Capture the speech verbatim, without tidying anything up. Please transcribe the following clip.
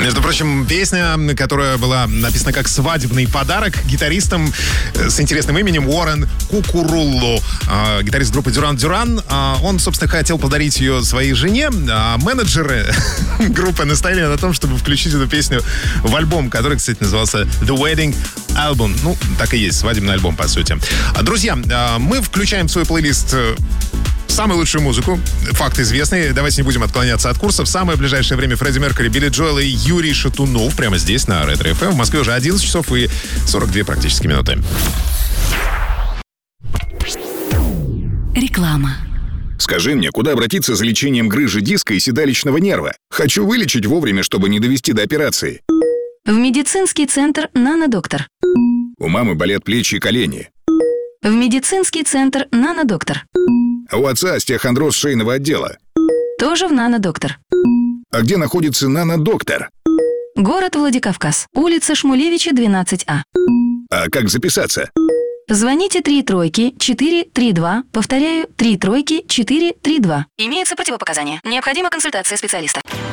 Между прочим, песня, которая была написана как свадебный подарок гитаристам с интересным именем Уоррен Кукурулло, э, гитарист группы Duran Duran. Э, он, собственно, хотел подарить ее своей жене, а менеджеры группы настояли на том, чтобы включить эту песню в альбом, который, кстати, назывался The Wedding Album. Ну, так и есть, свадебный альбом, по сути. Друзья, э, мы включаем в свой плейлист самую лучшую музыку. Факт известный. Давайте не будем отклоняться от курса. В самое ближайшее время Фредди Меркьюри, Билли Джоэл и Юрий Шатунов прямо здесь, на Ретро эф эм. В Москве уже одиннадцать часов и сорок две практически минуты. Реклама. Скажи мне, куда обратиться за лечением грыжи диска и седалищного нерва? Хочу вылечить вовремя, чтобы не довести до операции. В медицинский центр «Нанодоктор». У мамы болят плечи и колени. В медицинский центр «Нанодоктор». А у отца остеохондроз шейного отдела. Тоже в «Нанодоктор». А где находится «Нанодоктор»? Город Владикавказ. Улица Шмулевича, двенадцать А. А как записаться? Звоните три тройки четыре три два. Повторяю, три тройки четыре три два. Имеются противопоказания. Необходима консультация специалиста.